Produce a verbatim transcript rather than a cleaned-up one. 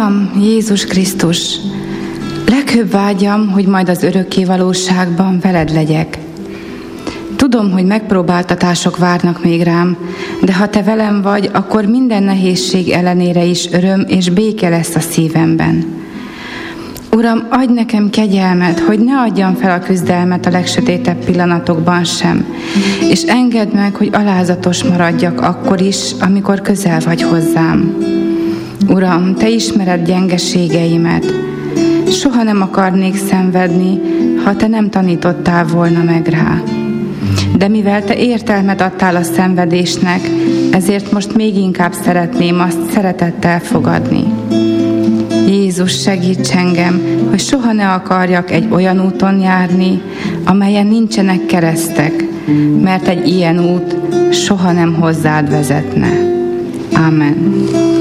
Uram, Jézus Krisztus, legfőbb vágyam, hogy majd az örökké valóságban veled legyek. Tudom, hogy megpróbáltatások várnak még rám, de ha te velem vagy, akkor minden nehézség ellenére is öröm és béke lesz a szívemben. Uram, adj nekem kegyelmet, hogy ne adjam fel a küzdelmet a legsötétebb pillanatokban sem, és engedd meg, hogy alázatos maradjak akkor is, amikor közel vagy hozzám. Uram, te ismered gyengeségeimet. Soha nem akarnék szenvedni, ha te nem tanítottál volna meg rá. De mivel te értelmet adtál a szenvedésnek, ezért most még inkább szeretném azt szeretettel fogadni. Jézus, segíts engem, hogy soha ne akarjak egy olyan úton járni, amelyen nincsenek keresztek, mert egy ilyen út soha nem hozzád vezetne. Amen.